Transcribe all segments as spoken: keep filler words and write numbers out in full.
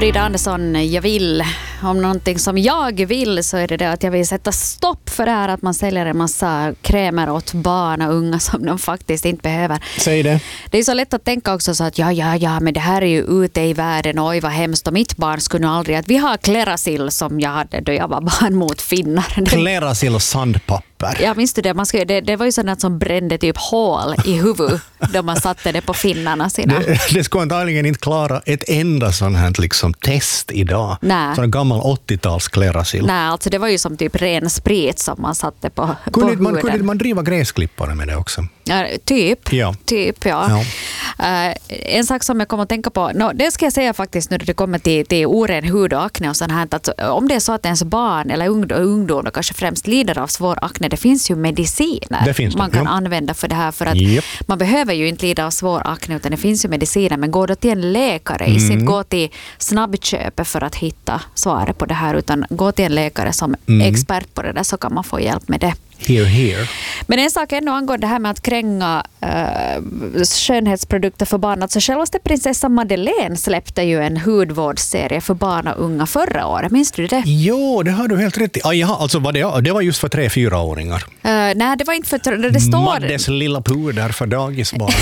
Frida Andersson, jag vill, om någonting som jag vill så är det det att jag vill sätta stopp för det här att man säljer en massa krämer åt barn och unga som de faktiskt inte behöver. Säg det. Det är så lätt att tänka också så att ja, ja, ja, men det här är ju ute i världen och oj vad hemskt och mitt barn skulle nog aldrig att vi har Klerasil som jag hade då jag var barn mot finnar. Klerasil och sandpapper. Ja, minns du det? Man skulle, det, det var ju sådant som brände typ hål i huvudet då man satte det på finnarna sina. Det, det skulle antagligen inte klara ett enda sånt här liksom test idag. Nej. Sån gammal åttio-tals Klerasil. Nej, alltså det var ju som typ ren sprit som man satte på, på kunde huden. man, kunde man driva gräsklippare med det också? Ja, typ. Ja. Typ, ja. ja. Uh, en sak som jag kommer att tänka på, no, det ska jag säga faktiskt nu när det kommer till, till oren hud och akne och sånt här, att om det är så att ens barn eller ungdom, ungdom och kanske främst lider av svår akne, det finns ju mediciner det finns man det, kan ja. använda för det här, för att yep. man behöver ju inte lida av svår akne utan det finns ju mediciner, men gå då till en läkare, mm. inte gå till snabbköpet för att hitta svaret på det här, utan gå till en läkare som mm. är expert på det där så kan man få hjälp med det. Here, here. Men en sak ännu angår det här med att kränga uh, skönhetsprodukter för barn. Alltså självaste prinsessa Madeleine släppte ju en hudvårdsserie för barn och unga förra året. Minns du det? Jo, det har du helt rätt i. Ah, jaha, alltså var det, det var just för tre-fyraåringar. Uh, nej, det var inte för... Det står... Maddes lilla puder för dagisbarn.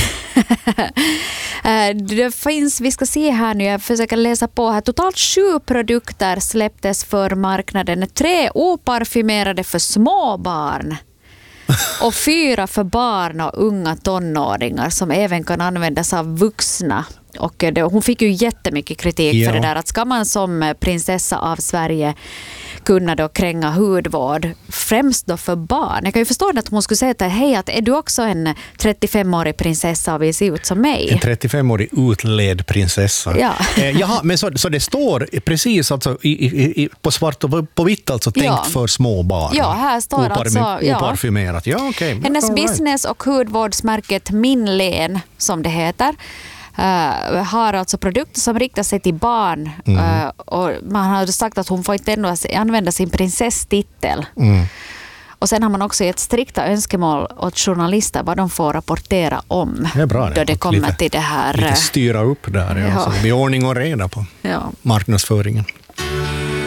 uh, det finns, vi ska se här nu, jag försöker läsa på här. Totalt sju produkter släpptes för marknaden. Tre oparfymerade för små barn. Och fyra för barn och unga tonåringar som även kan användas av vuxna. Och det, hon fick ju jättemycket kritik ja. för det där att ska man som prinsessa av Sverige kunna då kränga hudvård främst då för barn. Jag kan ju förstå att hon skulle säga att hej, att är du också en trettiofemårig prinsessa och vill se ut som mig? En trettiofemårig utled prinsessa. Ja. eh, jaha, men så, så det står precis alltså, i, i, i, på svart och på vitt alltså tänkt ja. för små barn. Ja, här står Opar, alltså... Oparfymerat. Ja, okay. Hennes All business right. och hudvårdsmärket Min Len, som det heter, Uh, har alltså produkter som riktar sig till barn mm. uh, och man har sagt att hon får inte ändå använda sin prinsesstitel. Mm. Och sen har man också gett strikta önskemål åt journalister vad de får rapportera om det är bra, då det kommer lite, till det här. Lite styra upp där, ja. Ja. Så det blir ordning och reda på ja. marknadsföringen.